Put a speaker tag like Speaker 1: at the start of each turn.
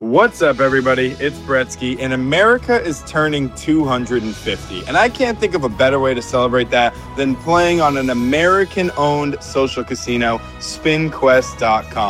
Speaker 1: What's up, everybody? It's Bretsky, and America is turning 250. And I can't think of a better way to celebrate that than playing on an American-owned social casino, SpinQuest.com.